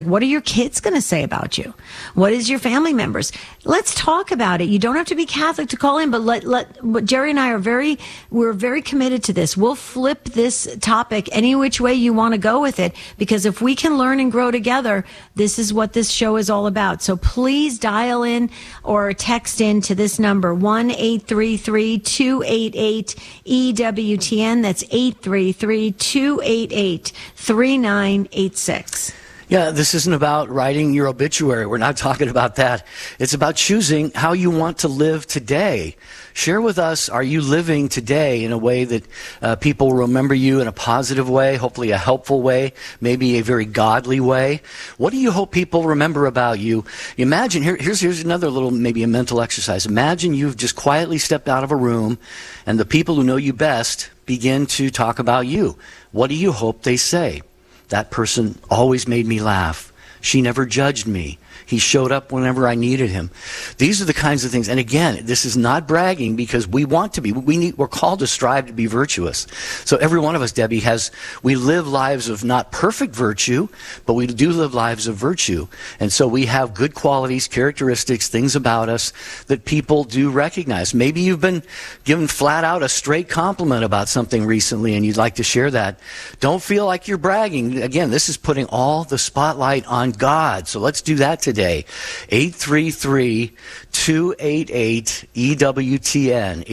What are your kids going to say about you? What is your family members? Let's talk about it. You don't have to be Catholic to call in, but Jerry and I we're very committed to this. We'll flip this topic any which way you want to go with it, because if we can learn and grow together, this is what this show is all about. So please dial in or text in to this number, 1-833-288-EWTN. That's 833-288-3986. Yeah, this isn't about writing your obituary. We're not talking about that. It's about choosing how you want to live today. Share with us, are you living today in a way that people remember you in a positive way, hopefully a helpful way, maybe a very godly way? What do you hope people remember about you? Imagine, here's another little, maybe a mental exercise. Imagine you've just quietly stepped out of a room and the people who know you best begin to talk about you. What do you hope they say? That person always made me laugh. She never judged me. He showed up whenever I needed him. These are the kinds of things. And again, this is not bragging, because we want to be. We're called to strive to be virtuous. So every one of us, Debbie, we live lives of not perfect virtue, but we do live lives of virtue. And so we have good qualities, characteristics, things about us that people do recognize. Maybe you've been given flat out a straight compliment about something recently and you'd like to share that. Don't feel like you're bragging. Again, this is putting all the spotlight on God. So let's do that today. 833-288-EWTN.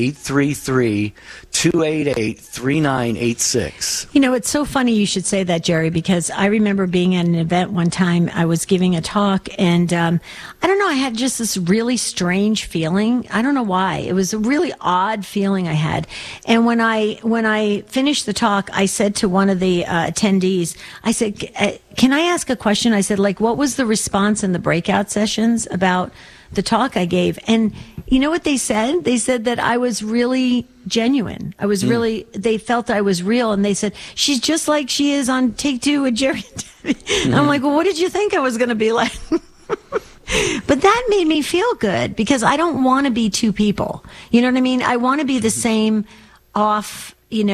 833-288-3986. You know, it's so funny you should say that, Jerry, because I remember being at an event one time. I was giving a talk, and I don't know, I had just this really strange feeling. I don't know why. It was a really odd feeling I had. And when I finished the talk, I said to one of the attendees, I said, can I ask a question? I said, like, what was the response in the breakout sessions about the talk I gave? And you know what they said? They said that I was really genuine. I was really, they felt I was real. And they said, she's just like she is on Take Two with Jerry and Debbie. And I'm like, well, what did you think I was going to be like? But that made me feel good, because I don't want to be two people. You know what I mean? I want to be the same off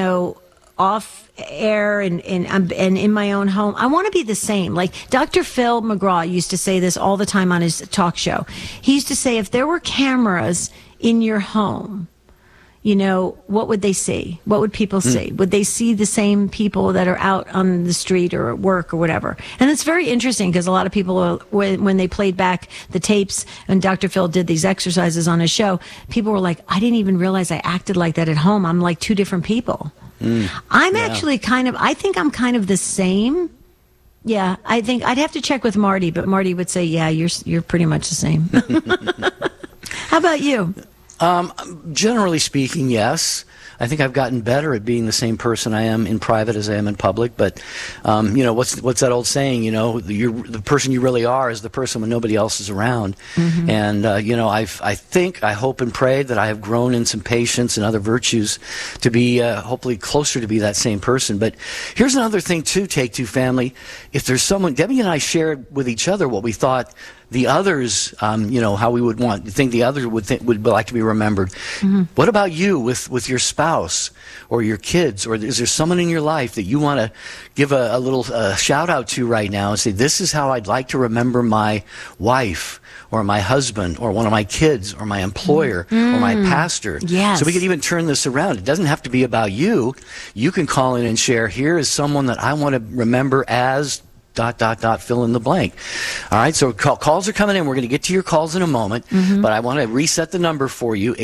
air and in my own home. I want to be the same. Like Dr. Phil McGraw used to say this all the time on his talk show. He used to say, if there were cameras in your home, you know, what would they see? What would people see? Would they see the same people that are out on the street or at work or whatever? And it's very interesting, because a lot of people, when they played back the tapes and Dr. Phil did these exercises on his show, people were like, I didn't even realize I acted like that at home. I'm like two different people. I'm actually I think I'm kind of the same. Yeah, I think I'd have to check with Marty, but Marty would say, yeah, you're pretty much the same. How about you? Generally speaking, yes. I think I've gotten better at being the same person I am in private as I am in public. But, you know, what's that old saying? You know, the person you really are is the person when nobody else is around. Mm-hmm. And, you know, I hope and pray that I have grown in some patience and other virtues to be hopefully closer to be that same person. But here's another thing, too, Take Two family. If there's someone, Debbie and I shared with each other what we thought the others, you know, how we would think the others would like to be remembered. Mm-hmm. What about you with your spouse or your kids? Or is there someone in your life that you want to give a little shout out to right now and say, this is how I'd like to remember my wife or my husband or one of my kids or my employer or my pastor? Yes. So we could even turn this around. It doesn't have to be about you. You can call in and share, here is someone that I want to remember as ... fill in the blank. All right, so calls are coming in. We're going to get to your calls in a moment, but I want to reset the number for you,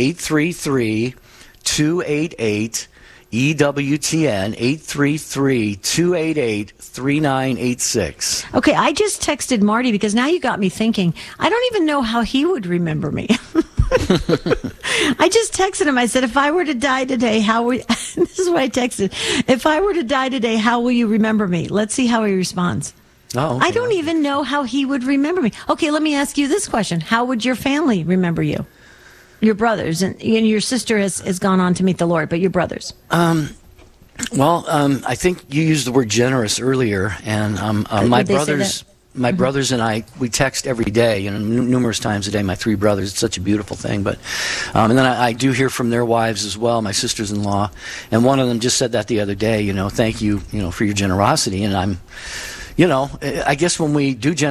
833-288-EWTN, 833-288-3986. Okay, I just texted Marty because now you got me thinking. I don't even know how he would remember me. I just texted him. I said, if I were to die today, this is what I texted. If I were to die today, how will you remember me? Let's see how he responds. Oh, okay. I don't even know how he would remember me. Okay, let me ask you this question. How would your family remember you? Your brothers, and your sister has gone on to meet the Lord, but your brothers. Well, I think you used the word generous earlier, and my brothers... My brothers and I, we text every day, you know, numerous times a day, my three brothers. It's such a beautiful thing. But, and then I do hear from their wives as well, my sisters-in-law. And one of them just said that the other day, you know, thank you, you know, for your generosity. And I'm, I guess when we do